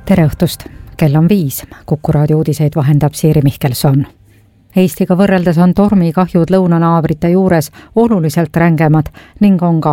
Tere õhtust, kell on 5, Kuku raadio uudiseid vahendab Siiri Mihkelson. Eestiga võrreldes on tormikahjud lõunanaabrite juures oluliselt rängemad ning on ka